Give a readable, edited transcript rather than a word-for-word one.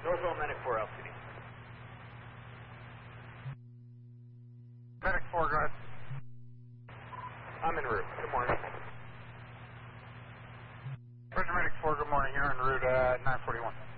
Roswell Medic 4 LCD. Medic 4, go ahead. I'm en route. Good morning. Roger, Medic 4, good morning. You're en route at 941.